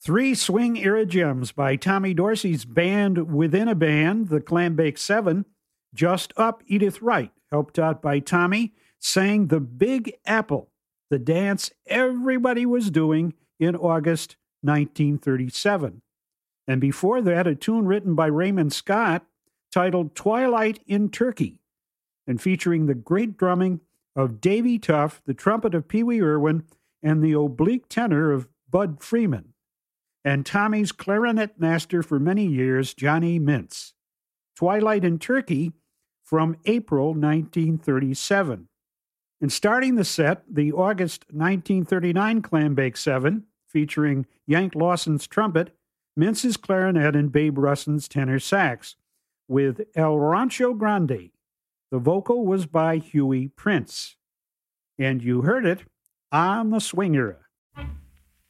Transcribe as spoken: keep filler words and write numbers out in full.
Three swing era gems by Tommy Dorsey's band within a band, the Clambake Seven. Just Up, Edith Wright, helped out by Tommy, sang The Big Apple, the dance everybody was doing in August nineteen thirty-seven. And before that, a tune written by Raymond Scott titled Twilight in Turkey, and featuring the great drumming of Davy Tuff, the trumpet of Pee Wee Irwin, and the oblique tenor of Bud Freeman, and Tommy's clarinet master for many years, Johnny Mintz. Twilight in Turkey from April nineteen thirty-seven. And starting the set, the August nineteen thirty-nine Clambake Seven, featuring Yank Lawson's trumpet, Mintz's clarinet, and Babe Russon's tenor sax, with El Rancho Grande. The vocal was by Huey Prince. And you heard it on the Swing Era.